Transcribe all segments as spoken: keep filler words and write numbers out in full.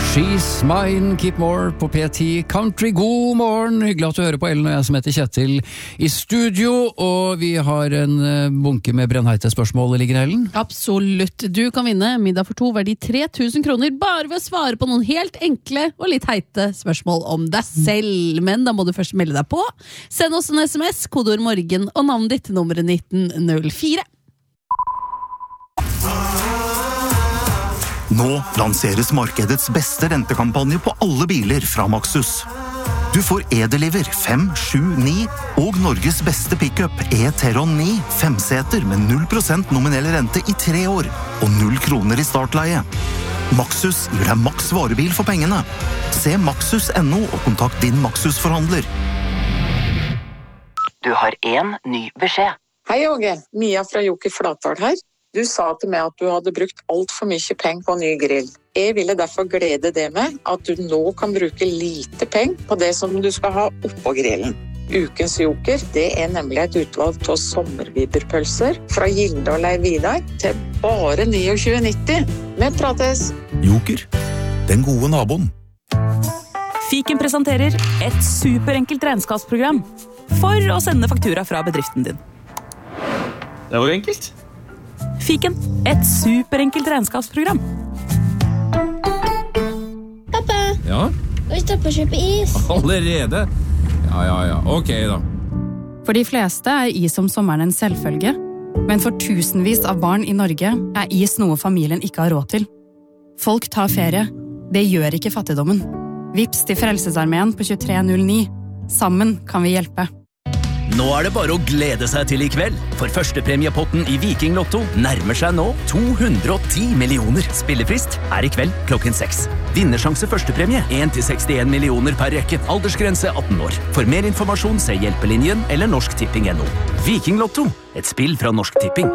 She's Mine, Keep More på P ti Country. God morgen, hyggelig at du hører på. Ellen og jeg som heter Kjetil i studio, og vi har en bunke med brennheite spørsmål. Ligger Ellen? Absolutt. Du kan vinne middag for to verdi tre tusen kroner bare ved å svare på noen helt enkle og litt heite spørsmål om deg selv. Men da må du først melde deg på. Send oss en sms, kodeord morgen og navnet ditt til nummeret nitten null fire. Nå lanseres markedets beste rentekampanje på alle biler fra Maxus. Du får E-Deliver fem sju ni og Norges beste pickup E-Teron ni femseter med null prosent nominell rente i tre år og null kroner i startleie. Maxus gir deg maks varebil for pengene. Se maxus punktum no og kontakt din Maxus-forhandler. Du har en ny beskjed. Hei Åge, Mia fra Joker Flatdal her. Du sa til meg at du hadde brukt alt for mye penger på ny grill. Jeg ville derfor glede det med at du nå kan bruke lite penger på det som du skal ha oppå grillen. Ukens Joker, det er nemlig et utvalg av sommerviberpølser fra Gilde og Leiv Vidar til bare tjueni nitti. Vi prates! Joker, den gode naboen. Fiken presenterer et superenkelt regnskapsprogram for å sende faktura fra bedriften din. Det var enkelt. Fiken, et superenkelt regnskapsprogram. Pappa, Ja, vi står på å kjøpe is. allerede. Ja, ja, ja. Ok da. For de fleste er is om sommeren en selvfølge, men for tusenvis av barn i Norge er is noe familien ikke har råd til. Folk tar ferie. Det gjør ikke fattigdommen. Vips til Frelsesarmeen på tjuetre null ni. Sammen kan vi hjelpe. Nå er det bare å glede seg til i kveld, for førstepremiepotten i Viking Lotto nærmer seg nå to hundre og ti millioner. Spillefrist er i kveld klokken seks. Vinnersjanse førstepremie en til sekstien millioner per rekke. Aldersgrense atten år. For mer informasjon se Hjelpelinjen eller Norsk Tipping punktum no. Viking Lotto, et spill fra Norsk Tipping.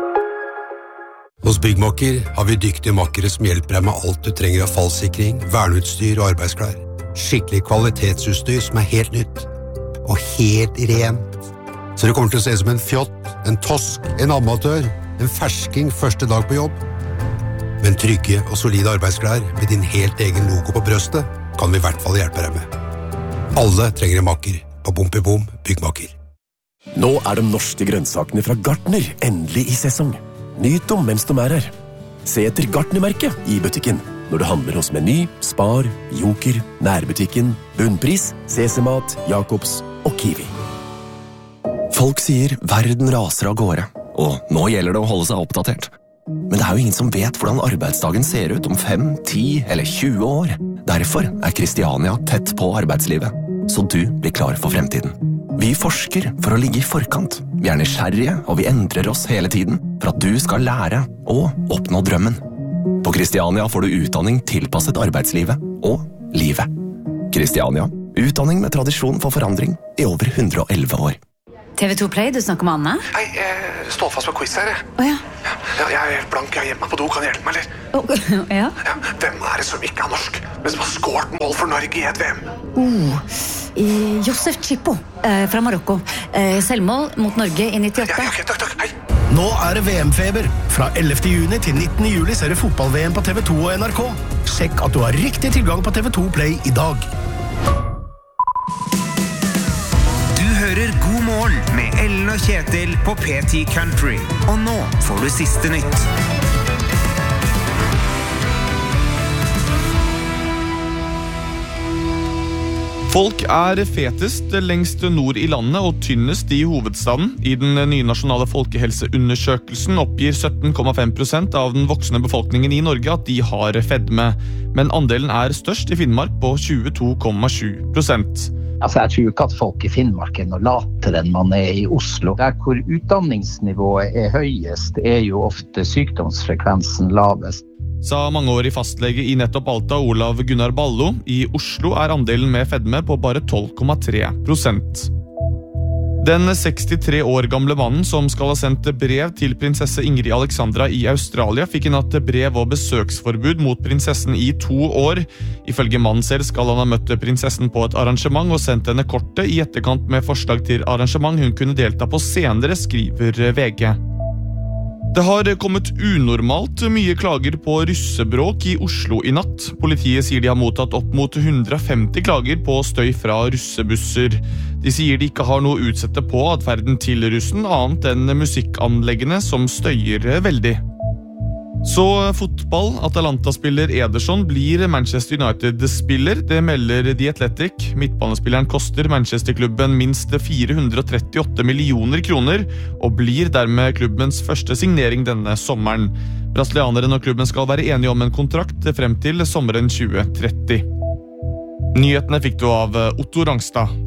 Hos Byggmakker har vi dyktige makkere som hjelper deg med alt du trenger av fallsikring, verneutstyr og arbeidsklær. Skikkelig kvalitetsutstyr som er helt nytt. Og helt rent. Så det kommer til å se som en fjott, en tosk, en amatør, en fersking første dag på jobb. Men trygge og solide arbeidsklær med din helt egen logo på brøstet kan vi i hvert fall hjelpe deg med. Alle trenger en makker på Bompibom Byggmakker. Nå er de norske grønnsakene fra Gartner endelig i sesong. Nyt dem mens de er her. Se etter Gartner-merket i butikken når du handler hos Meny, Spar, Joker, Nærbutikken, Bunnpris, C C-mat, Jacobs og Kiwi. Folk sier verden raser av gårde, og nå gjelder det å holde seg oppdatert. Men det er jo ingen som vet hvordan arbeidsdagen ser ut om fem, ti eller tjue år. Derfor er Kristiania tett på arbeidslivet, så du blir klar for fremtiden. Vi forsker for å ligge i forkant. Vi er nysgjerrige, og vi endrer oss hele tiden for at du skal lære og oppnå drømmen. På Kristiania får du utdanning tilpasset arbeidslivet og livet. Kristiania, utdanning med tradisjon for forandring i over hundre og elleve år. T V to Play, du snakker med Anne? Nei, jeg står fast på quiz her, jeg. Åja. Ja, jeg er helt blank, jeg har hjemme på do, kan du hjelpe meg, eller? Oh, ja. Ja, hvem er det som ikke er norsk, men som har skåret mål for Norge i et V M? Oh, eh, Josef Chippo, eh, fra Marokko. Eh, selvmål mot Norge i nittiåtte. Ja, ok, takk, takk, hei. Nå er det V M-feber. Fra ellevte juni til nittende juli ser du fotball-V M på T V to og N R K. Sjekk at du har riktig tilgang på T V to Play i dag. Hører God morgen med Ellen og Kjetil på P ti Country. Og nå får du siste nytt. Folk er fetest lengst nord i landet og tynnest i hovedstaden. I den nye nasjonale folkehelseundersøkelsen oppgir sytten komma fem prosent av den voksne befolkningen i Norge at de har fedme. Men andelen er størst i Finnmark på tjueto komma sju prosent. Altså, jeg tror ikke at folk i Finnmark er noe latere enn man er i Oslo. Der hvor utdanningsnivået er høyest, er jo ofte sykdomsfrekvensen lavest. Sa mangeårig fastlege i nettopp Alta, Olav Gunnar Ballo. I Oslo er andelen med fedme på bare tolv komma tre prosent. Den sekstitre år gamle mannen som skal ha sendt brev til prinsesse Ingrid Alexandra i Australia fikk i natt brev og besøksforbud mot prinsessen i to år. Ifølge mannen selv skal han ha møtt prinsessen på et arrangement og sendt henne kortet i etterkant med forslag til arrangement hun kunne delta på senere, skriver V G. Det har kommet unormalt mye klager på russebråk i Oslo i natt. Politiet sier de har mottatt opp mot hundre og femti klager på støy fra russebusser. De sier de ikke har noe å utsette på adferden til russen, annet enn musikkanleggene som støyer veldig. Så fotball, Atalanta-spiller Ederson blir Manchester United-spiller, det melder The Athletic. Midtbanespilleren koster Manchester-klubben minst fire hundre og trettiåtte millioner kroner, og blir dermed klubbens første signering denne sommeren. Brasilianeren og klubben skal være enige om en kontrakt frem til sommeren tjue tretti. Nyhetene fikk du av Otto Rangstad.